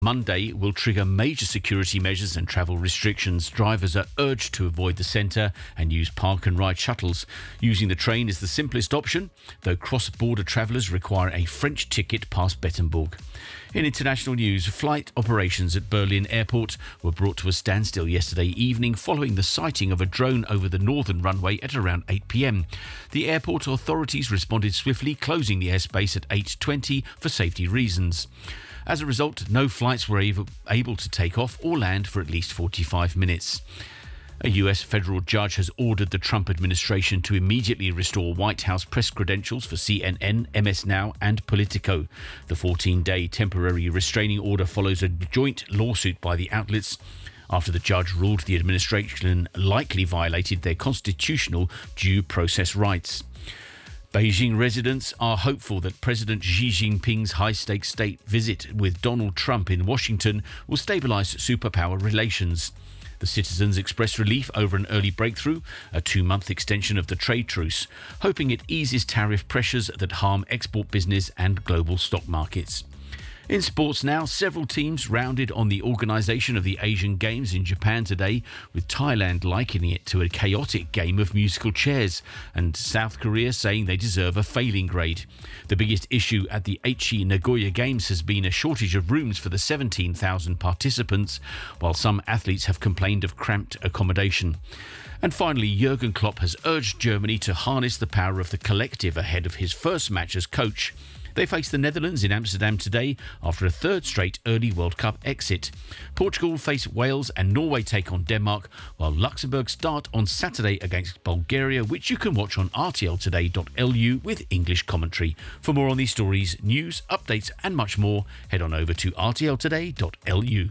Monday will trigger major security measures and travel restrictions. Drivers are urged to avoid the centre and use park and ride shuttles. Using the train is the simplest option, though cross-border travellers require a French ticket past Bettembourg. In international news, flight operations at Berlin Airport were brought to a standstill yesterday evening following the sighting of a drone over the northern runway at around 8 p.m. The airport authorities responded swiftly, closing the airspace at 8:20 for safety reasons. As a result, no flights were able to take off or land for at least 45 minutes. A US federal judge has ordered the Trump administration to immediately restore White House press credentials for CNN, MS Now and Politico. The 14-day temporary restraining order follows a joint lawsuit by the outlets after the judge ruled the administration likely violated their constitutional due process rights. Beijing residents are hopeful that President Xi Jinping's high-stakes state visit with Donald Trump in Washington will stabilise superpower relations. The citizens expressed relief over an early breakthrough, a 2-month extension of the trade truce, hoping it eases tariff pressures that harm export business and global stock markets. In sports now, several teams rounded on the organisation of the Asian Games in Japan today, with Thailand likening it to a chaotic game of musical chairs, and South Korea saying they deserve a failing grade. The biggest issue at the Aichi Nagoya Games has been a shortage of rooms for the 17,000 participants, while some athletes have complained of cramped accommodation. And finally, Jurgen Klopp has urged Germany to harness the power of the collective ahead of his first match as coach. They face the Netherlands in Amsterdam today after a third straight early World Cup exit. Portugal face Wales and Norway take on Denmark, while Luxembourg start on Saturday against Bulgaria, which you can watch on rtltoday.lu with English commentary. For more on these stories, news, updates and much more, head on over to rtltoday.lu.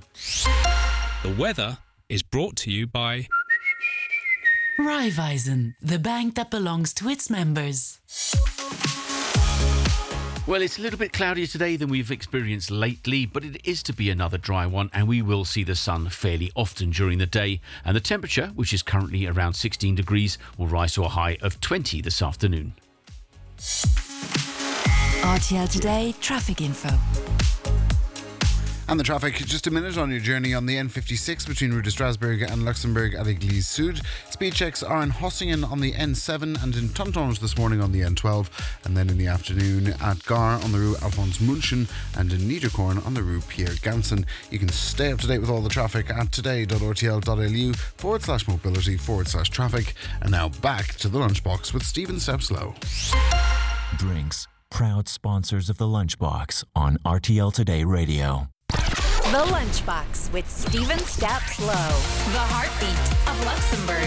The weather is brought to you by Raiffeisen, the bank that belongs to its members. Well, it's a little bit cloudier today than we've experienced lately, but it is to be another dry one, and we will see the sun fairly often during the day. And the temperature, which is currently around 16 degrees, will rise to a high of 20 this afternoon. RTL Today traffic info. And the traffic, just a minute on your journey on the N56 between Rue de Strasbourg and Luxembourg at Église Sud. Speed checks are in Hossingen on the N7 and in Tontonge this morning on the N12, and then in the afternoon at Gare on the Rue Alphonse Munchen and in Niederkorn on the Rue Pierre Gansen. You can stay up to date with all the traffic at today.rtl.lu/mobility/traffic. And now back to the Lunchbox with Stephen Stepslow. Drinks, proud sponsors of the Lunchbox on RTL Today Radio. The Lunchbox with Stephen Stapslow, the heartbeat of Luxembourg.